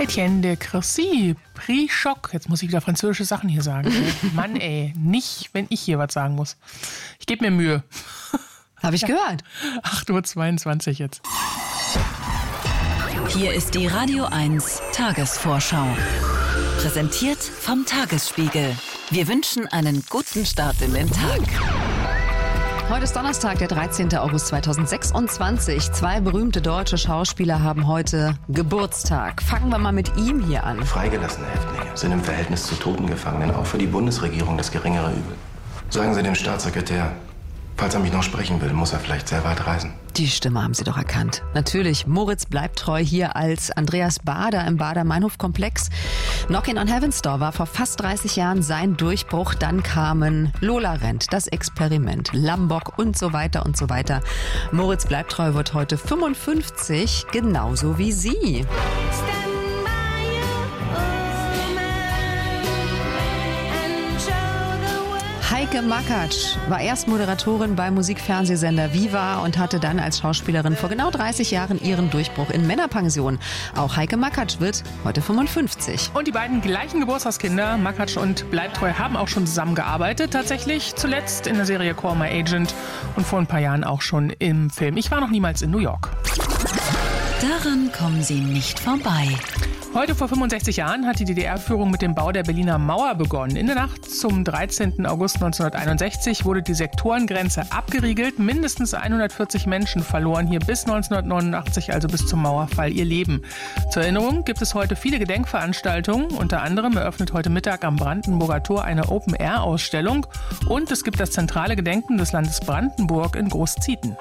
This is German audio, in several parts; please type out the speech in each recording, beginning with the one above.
Etienne de Crécy, Prix Choc. Jetzt muss ich wieder französische Sachen hier sagen. Mann ey, nicht, wenn ich hier was sagen muss. Ich gebe mir Mühe. Habe ich gehört. 8:22 Uhr jetzt. Hier ist die Radio 1 Tagesvorschau. Präsentiert vom Tagesspiegel. Wir wünschen einen guten Start in den Tag. Heute ist Donnerstag, der 13. August 2026. 2 berühmte deutsche Schauspieler haben heute Geburtstag. Fangen wir mal mit ihm hier an. Freigelassene Häftlinge sind im Verhältnis zu Totengefangenen auch für die Bundesregierung das geringere Übel. Sagen Sie dem Staatssekretär, falls er mich noch sprechen will, muss er vielleicht sehr weit reisen. Die Stimme haben Sie doch erkannt. Natürlich, Moritz bleibt treu hier als Andreas Baader im Baader-Meinhof-Komplex. Knockin' on Heaven's Door war vor fast 30 Jahren sein Durchbruch. Dann kamen Lola Rent, Das Experiment, Lambok und so weiter und so weiter. Moritz bleibt treu wird heute 55, genauso wie Sie. Heike Makatsch war erst Moderatorin beim Musikfernsehsender Viva und hatte dann als Schauspielerin vor genau 30 Jahren ihren Durchbruch in Männerpension. Auch Heike Makatsch wird heute 55. Und die beiden gleichen Geburtstagskinder, Makatsch und Bleibtreu, haben auch schon zusammengearbeitet. Tatsächlich zuletzt in der Serie Call My Agent und vor ein paar Jahren auch schon im Film Ich war noch niemals in New York. Daran kommen Sie nicht vorbei. Heute vor 65 Jahren hat die DDR-Führung mit dem Bau der Berliner Mauer begonnen. In der Nacht zum 13. August 1961 wurde die Sektorengrenze abgeriegelt. Mindestens 140 Menschen verloren hier bis 1989, also bis zum Mauerfall, ihr Leben. Zur Erinnerung gibt es heute viele Gedenkveranstaltungen. Unter anderem eröffnet heute Mittag am Brandenburger Tor eine Open-Air-Ausstellung. Und es gibt das zentrale Gedenken des Landes Brandenburg in Großzieten.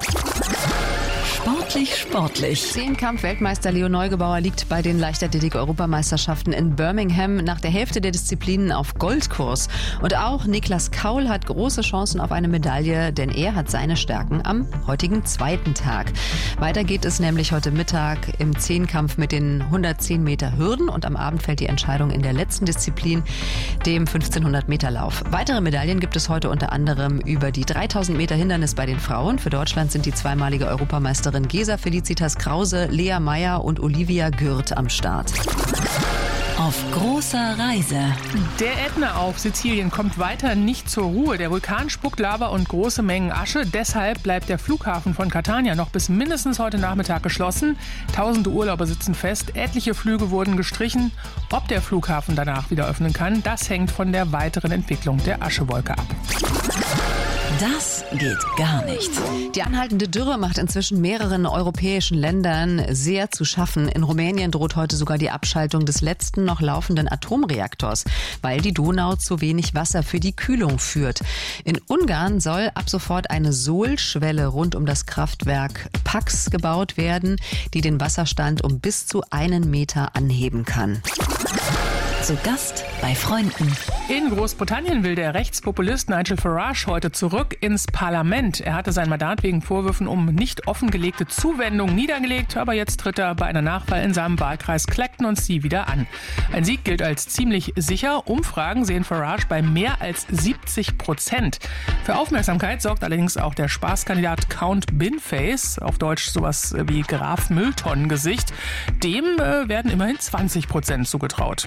Sportlich. Zehnkampf-Weltmeister Leo Neugebauer liegt bei den Leichtathletik-Europameisterschaften in Birmingham nach der Hälfte der Disziplinen auf Goldkurs. Und auch Niklas Kaul hat große Chancen auf eine Medaille, denn er hat seine Stärken am heutigen zweiten Tag. Weiter geht es nämlich heute Mittag im Zehnkampf mit den 110 Meter Hürden und am Abend fällt die Entscheidung in der letzten Disziplin, dem 1500 Meter Lauf. Weitere Medaillen gibt es heute unter anderem über die 3000 Meter Hindernis bei den Frauen. Für Deutschland sind die zweimalige Europameisterin Gesa Felicitas Krause, Lea Meyer und Olivia Gürt am Start. Auf großer Reise. Der Ätna auf Sizilien kommt weiter nicht zur Ruhe. Der Vulkan spuckt Lava und große Mengen Asche. Deshalb bleibt der Flughafen von Catania noch bis mindestens heute Nachmittag geschlossen. Tausende Urlauber sitzen fest. Etliche Flüge wurden gestrichen. Ob der Flughafen danach wieder öffnen kann, das hängt von der weiteren Entwicklung der Aschewolke ab. Das geht gar nicht. Die anhaltende Dürre macht inzwischen mehreren europäischen Ländern sehr zu schaffen. In Rumänien droht heute sogar die Abschaltung des letzten noch laufenden Atomreaktors, weil die Donau zu wenig Wasser für die Kühlung führt. In Ungarn soll ab sofort eine Sohlschwelle rund um das Kraftwerk Pax gebaut werden, die den Wasserstand um bis zu 1 Meter anheben kann. Zu Gast bei Freunden. In Großbritannien will der Rechtspopulist Nigel Farage heute zurück ins Parlament. Er hatte sein Mandat wegen Vorwürfen um nicht offengelegte Zuwendung niedergelegt, aber jetzt tritt er bei einer Nachwahl in seinem Wahlkreis Clacton-on-Sea wieder an. Ein Sieg gilt als ziemlich sicher. Umfragen sehen Farage bei mehr als 70%. Für Aufmerksamkeit sorgt allerdings auch der Spaßkandidat Count Binface, auf Deutsch sowas wie Graf Mülltonnengesicht. Dem werden immerhin 20% zugetraut.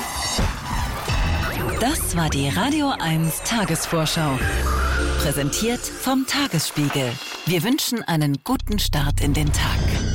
Das war die Radio 1 Tagesvorschau. Präsentiert vom Tagesspiegel. Wir wünschen einen guten Start in den Tag.